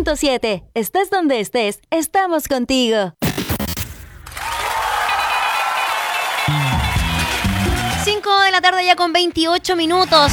100.7. Estés donde estés, estamos contigo. 5 de la tarde ya con 28 minutos.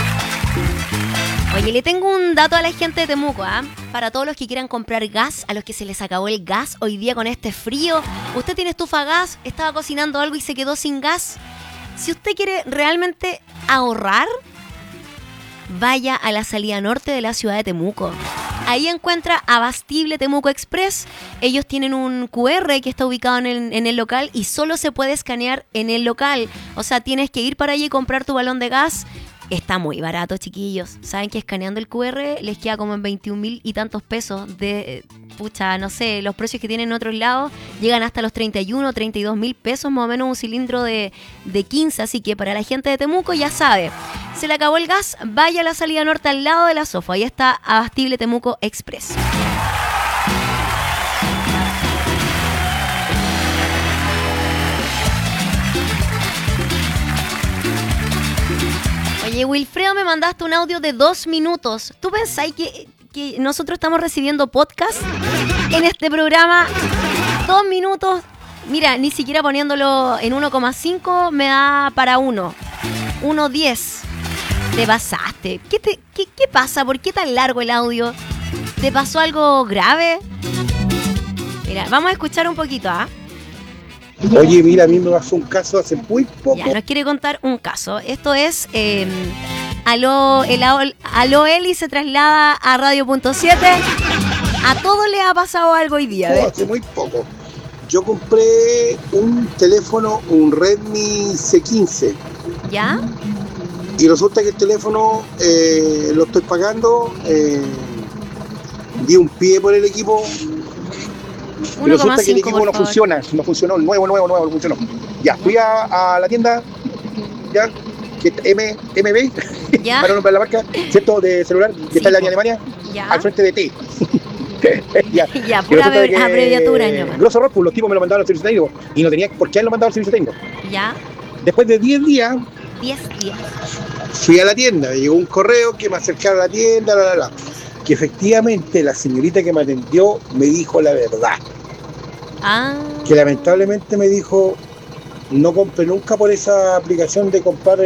Oye, le tengo un dato a la gente de Temuco, ¿ah? Para todos los que quieran comprar gas, a los que se les acabó el gas hoy día con este frío. Usted tiene estufa a gas, estaba cocinando algo y se quedó sin gas. Si usted quiere realmente ahorrar, vaya a la salida norte de la ciudad de Temuco. Ahí encuentra Abastible Temuco Express. Ellos tienen un QR que está ubicado en el local y solo se puede escanear en el local. O sea, tienes que ir para allí y comprar tu balón de gas. Está muy barato, chiquillos. Saben que escaneando el QR les queda como en 21,000 y tantos pesos de... Pucha, no sé, los precios que tienen en otros lados llegan hasta los 31, 32,000 pesos, más o menos un cilindro de 15. Así que para la gente de Temuco ya sabe, se le acabó el gas, vaya a la salida norte al lado de la Sofa. Ahí está Abastible Temuco Express. Oye, Wilfredo, me mandaste un audio de 2 minutos. ¿Tú pensáis que nosotros estamos recibiendo podcast en este programa? 2 minutos. Mira, ni siquiera poniéndolo en 1,5 me da para 1.10. Te pasaste. ¿Qué pasa? ¿Por qué tan largo el audio? ¿Te pasó algo grave? Mira, vamos a escuchar un poquito, ¿ah? Oye, mira, a mí me pasó un caso hace muy poco. Ya, nos quiere contar un caso. Esto es Aló Eli se traslada a Radio.7. A todos les ha pasado algo hoy día. Hace muy poco. Yo compré un teléfono, un Redmi C15. ¿Ya? Y resulta que el teléfono lo estoy pagando. Di un pie por el equipo. Y resulta que el equipo no funcionó, el nuevo no funcionó. Ya, fui a la tienda, ya, que MB, ¿ya? para nombrar la marca, ¿cierto? De celular, que Sí, está en la Alemania, ¿ya? al frente de T. Ya, pura abreviatura, ¿no? Grosso error, pues los tipos me lo mandaron al servicio técnico y no tenía por qué lo mandaron al servicio técnico. ¿Ya? Después de 10 días, 10 días. fui a la tienda, me llegó un correo que me acercara a la tienda, que efectivamente la señorita que me atendió me dijo la verdad. Que lamentablemente me dijo, no compre nunca por esa aplicación de comprar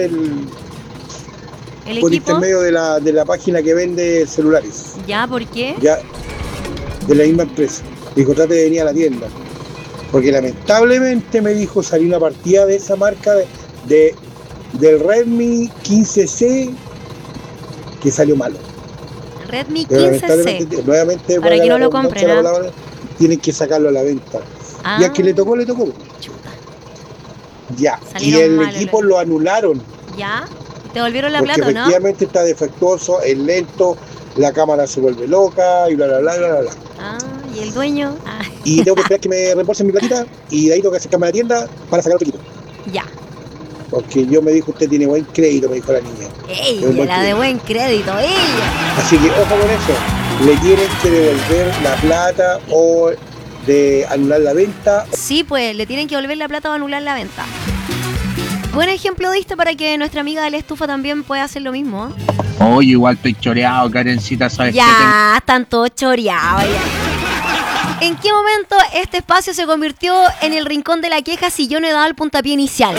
por intermedio de la página que vende celulares. ¿Ya? ¿Por qué? Ya, de la misma empresa. Dijo, trate de venir a la tienda. Porque lamentablemente me dijo, salió una partida de esa marca del Redmi 15C que salió malo. Redmi 15C. Nuevamente, para que no lo compren, tienen que sacarlo a la venta. Y al que le tocó. Chuta. Ya. Salieron y el mal, equipo lo anularon. ¿Ya? ¿Te volvieron la porque plata, no? Efectivamente está defectuoso, es lento, la cámara se vuelve loca y bla. ¿Y el dueño? Y tengo que esperar que me reembolsen mi platita y de ahí tengo que acercarme a la tienda para sacar otro equipo. Ya. Porque yo me dijo, usted tiene buen crédito, me dijo la niña. Ella, de buen crédito, ella. Así que ojo con eso, le tienen que devolver la plata o de anular la venta. Sí, pues le tienen que devolver la plata o anular la venta. Buen ejemplo diste para que nuestra amiga de la estufa también pueda hacer lo mismo. Oye, igual estoy choreado, Karencita, ¿sabes qué? Ya, están todos choreados ya. ¿En qué momento este espacio se convirtió en el rincón de la queja si yo no he dado el puntapié inicial?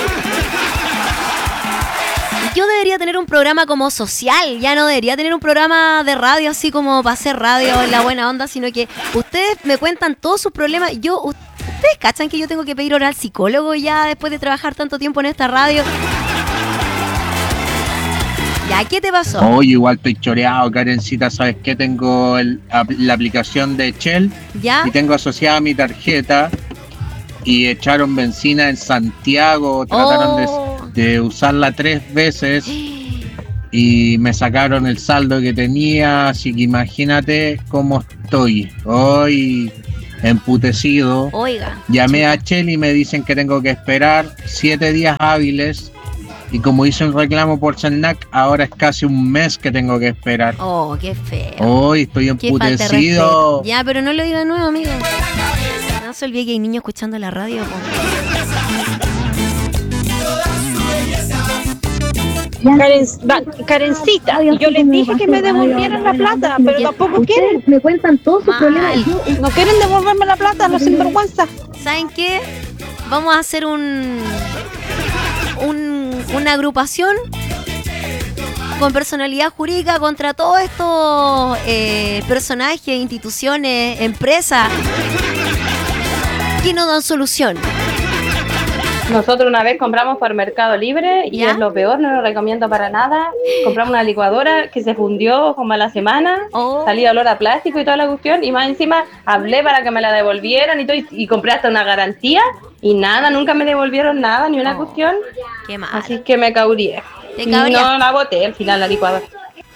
Yo debería tener un programa como social, ya no debería tener un programa de radio así como para hacer radio en la buena onda, sino que ustedes me cuentan todos sus problemas. ¿Ustedes cachan que yo tengo que pedir hora al psicólogo ya después de trabajar tanto tiempo en esta radio? ¿Ya? ¿Qué te pasó? Oye, igual estoy choreado, Karencita, ¿sabes qué? Tengo la aplicación de Shell. ¿Ya? Y tengo asociada mi tarjeta y echaron benzina en Santiago, trataron de usarla 3 veces y me sacaron el saldo que tenía, así que imagínate cómo estoy hoy, emputecido. Oiga. Llamé a Shell y me dicen que tengo que esperar 7 días hábiles y como hice un reclamo por Senac, ahora es casi un mes que tengo que esperar. Oh, qué feo. Hoy estoy emputecido. Ya, pero no lo diga de nuevo, amigo. No se olvide que hay niños escuchando la radio. Karencita, y yo les dije que me devolvieran la plata, pero tampoco quieren. Me cuentan todos sus problemas. No quieren devolverme la plata, los sinvergüenza. ¿Saben qué? Vamos a hacer una agrupación con personalidad jurídica contra todos estos personajes, instituciones, empresas que no dan solución. Nosotros una vez compramos por Mercado Libre y ¿Ya? es lo peor, no lo recomiendo para nada. Compramos una licuadora que se fundió como a la semana, salía olor a plástico y toda la cuestión, y más encima hablé para que me la devolvieran y todo, y compré hasta una garantía y nada, nunca me devolvieron nada, ni una cuestión. Qué mal. Así que me caurié. ¿Te Y cabrías? no la boté al final la licuadora.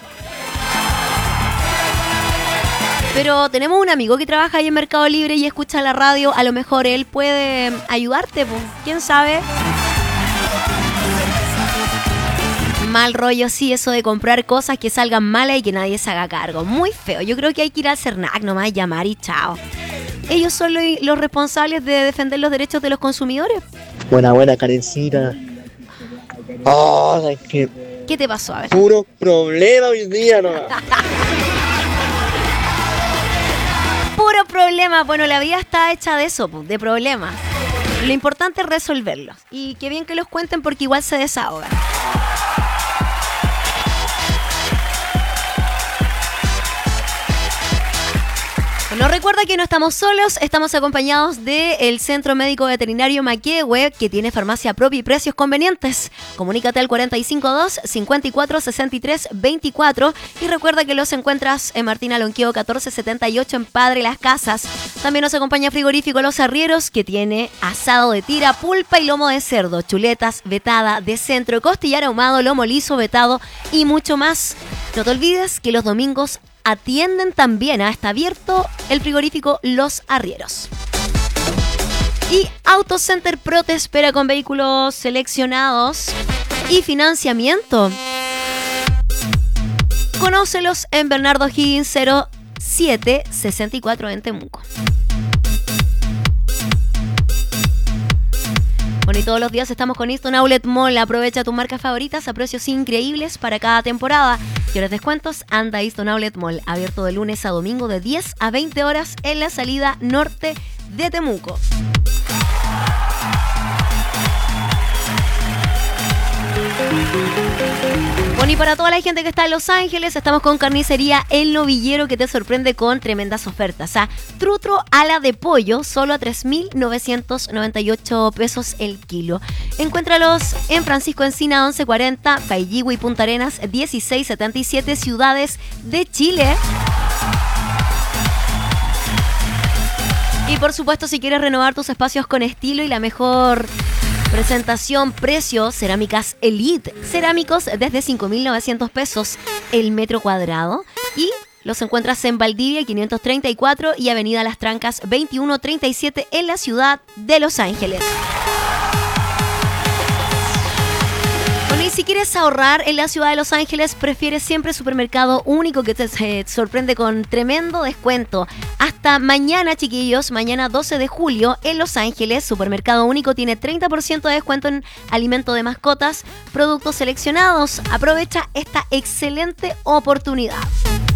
Pero tenemos un amigo que trabaja ahí en Mercado Libre y escucha la radio. A lo mejor él puede ayudarte, pues. ¿Quién sabe? Mal rollo, sí, eso de comprar cosas que salgan malas y que nadie se haga cargo. Muy feo. Yo creo que hay que ir al CERNAC nomás, llamar y chao. Ellos son los responsables de defender los derechos de los consumidores. Buena, Karencita. Oh, es que ¿Qué te pasó? A ver. puro problema hoy día, ¿no? Puro problema. Bueno, la vida está hecha de eso, pues, de problemas. Lo importante es resolverlos. Y qué bien que los cuenten porque igual se desahogan. Bueno, recuerda que no estamos solos, estamos acompañados del Centro Médico Veterinario Maquehue, que tiene farmacia propia y precios convenientes. Comunícate al 452-5463-24 y recuerda que los encuentras en Martina Lonqueo 1478 en Padre Las Casas. También nos acompaña Frigorífico Los Arrieros, que tiene asado de tira, pulpa y lomo de cerdo, chuletas, vetada de centro, costillar ahumado, lomo liso, vetado y mucho más. No te olvides que los domingos atienden también, está abierto el frigorífico Los Arrieros. Y Auto Center Pro te espera con vehículos seleccionados y financiamiento. Conócelos en Bernardo Higgins 0764 en Temuco. Bueno, y todos los días estamos con Easton Outlet Mall. Aprovecha tus marcas favoritas a precios increíbles para cada temporada. Y ahora descuentos, anda a Easton Outlet Mall. Abierto de lunes a domingo de 10 a 20 horas en la salida norte de Temuco. Bueno, y para toda la gente que está en Los Ángeles, estamos con Carnicería El Novillero, que te sorprende con tremendas ofertas. Trutro ala de pollo, solo a 3.998 pesos el kilo. Encuéntralos en Francisco Encina 1140, Pailligüe y Punta Arenas 1677, ciudades de Chile. Y por supuesto, si quieres renovar tus espacios con estilo y la mejor presentación, precio, Cerámicas Elite. Cerámicos desde 5.900 pesos el metro cuadrado. Y los encuentras en Valdivia 534 y Avenida Las Trancas 2137 en la ciudad de Los Ángeles. Bueno, y si quieres ahorrar en la ciudad de Los Ángeles, prefieres siempre Supermercado Único, que te sorprende con tremendo descuento. Hasta mañana, chiquillos, mañana 12 de julio en Los Ángeles, Supermercado Único tiene 30% de descuento en alimento de mascotas, productos seleccionados. Aprovecha esta excelente oportunidad.